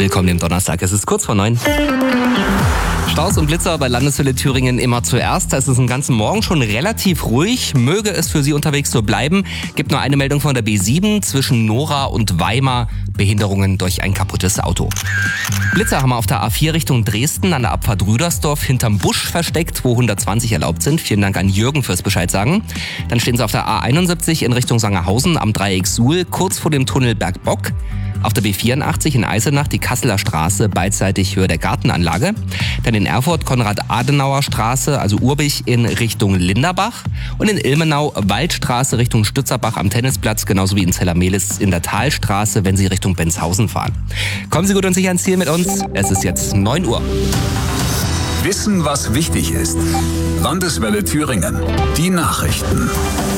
Willkommen im Donnerstag, es ist kurz vor 9. Staus und Blitzer bei Landeswelle Thüringen immer zuerst. Es ist den ganzen Morgen schon relativ ruhig. Möge es für Sie unterwegs so bleiben. Gibt nur eine Meldung von der B7 zwischen Nora und Weimar. Behinderungen durch ein kaputtes Auto. Blitzer haben wir auf der A4 Richtung Dresden an der Abfahrt Rüdersdorf hinterm Busch versteckt, wo 120 erlaubt sind. Vielen Dank an Jürgen fürs Bescheid sagen. Dann stehen sie auf der A71 in Richtung Sangerhausen am Dreieck Suhl, kurz vor dem Tunnel Bergbock. Auf der B84 in Eisenach die Kasseler Straße beidseitig Höhe der Gartenanlage. Dann in Erfurt Konrad-Adenauer-Straße, also Urbich in Richtung Linderbach. Und in Ilmenau Waldstraße Richtung Stützerbach am Tennisplatz, genauso wie in Zellermehlis in der Talstraße, wenn Sie Richtung Benshausen fahren. Kommen Sie gut und sicher ans Ziel mit uns. Es ist jetzt 9 Uhr. Wissen, was wichtig ist. Landeswelle Thüringen. Die Nachrichten.